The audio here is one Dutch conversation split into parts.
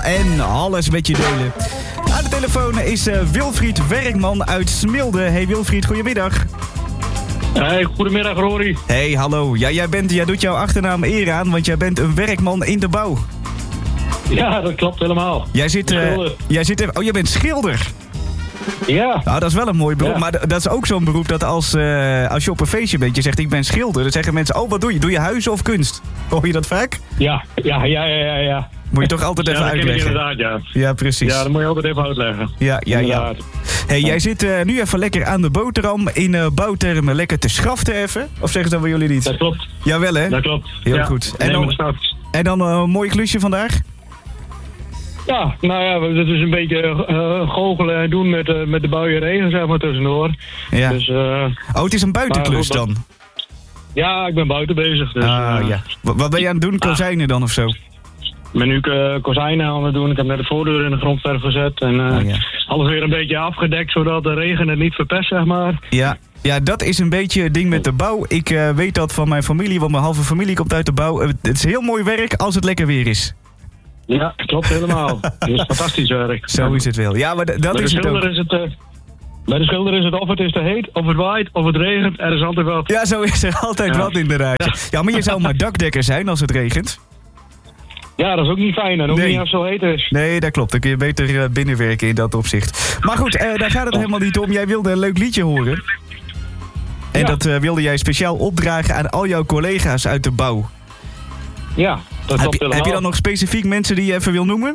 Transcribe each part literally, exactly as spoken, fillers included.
en alles met je delen. Aan de telefoon is uh, Wilfried Werkman uit Smilde. Hey Wilfried, goedemiddag. Hey, goedemiddag Rory. Hey, hallo. Ja, jij, bent, jij doet jouw achternaam eer aan, want jij bent een werkman in de bouw. Ja, dat klopt helemaal. Jij zit... Uh, jij zit er, oh, jij bent schilder. Ja. Nou, dat is wel een mooi beroep, ja. Maar d- dat is ook zo'n beroep dat als, uh, als je op een feestje bent, je zegt ik ben schilder, dan zeggen mensen, oh wat doe je? Doe je huizen of kunst? Hoor je dat vaak? Ja, ja, ja, ja, ja. ja. Moet je toch altijd ja, even dat uitleggen? Inderdaad, ja. Ja, precies. Ja, dat moet je altijd even uitleggen. Ja, ja, ja. Hey, jij zit uh, nu even lekker aan de boterham in uh, bouwtermen lekker te schaften even. Of zeggen ze dat bij jullie niet? Dat klopt. Jawel hè? Dat klopt. Heel ja. goed. En nee, dan, en dan uh, een mooi klusje vandaag? Ja, nou ja, dat is een beetje uh, goochelen en doen met, uh, met de buien regen, zeg maar, tussendoor. Ja. Dus, uh, oh, het is een buitenklus dan? Ja, ik ben buiten bezig. Dus, ah, uh, ja. Wat ben je aan het doen? Kozijnen ah. dan of zo? Ik ben nu uh, kozijnen aan het doen. Ik heb net de voordeur in de grondverf gezet. En uh, oh, ja. alles weer een beetje afgedekt, zodat de regen het niet verpest, zeg maar. Ja. Ja, dat is een beetje het ding met de bouw. Ik uh, weet dat van mijn familie, want mijn halve familie komt uit de bouw. Het is heel mooi werk als het lekker weer is. Ja, klopt helemaal. Het is fantastisch werk. Zo is het wel. Ja, maar d- dat bij is het ook. Is het, uh, bij de schilder is het of het is te heet, of het waait, of het regent. Er is altijd wat. Ja, zo is er altijd ja. wat inderdaad. Ja. ja, maar je zou maar dakdekker zijn als het regent. Ja, dat is ook niet fijn. En ook nee. niet als het zo heet is. Nee, dat klopt. Dan kun je beter uh, binnenwerken in dat opzicht. Maar goed, uh, daar gaat het helemaal niet om. Jij wilde een leuk liedje horen. En ja. dat uh, wilde jij speciaal opdragen aan al jouw collega's uit de bouw. Ja, dat klopt heb, heb je dan nog specifiek mensen die je even wil noemen?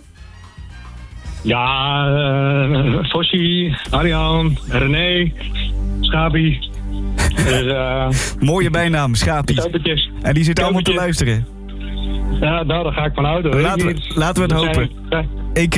Ja, uh, Fossi, Arjan, René, Schapi. Dus, uh, mooie bijnaam, Schapi. En die zitten allemaal te luisteren. Ja, nou, daar ga ik vanuit. Laten we, laten we het hopen. Ik